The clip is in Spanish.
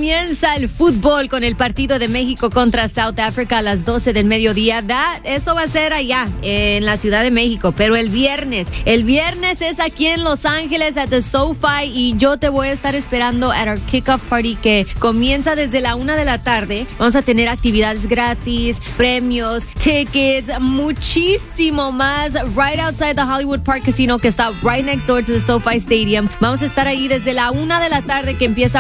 comienza el fútbol con el partido de México contra South Africa a las 12 del mediodía. Eso va a ser allá, en la Ciudad de México, pero el viernes es aquí en Los Ángeles, at the SoFi, y yo te voy a estar esperando at our kickoff party, que comienza desde la 1 de la tarde. Vamos a tener actividades gratis, premios, tickets, muchísimo más, right outside the Hollywood Park Casino, que está right next door to the SoFi Stadium. Vamos a estar ahí desde la 1 de la tarde, que empieza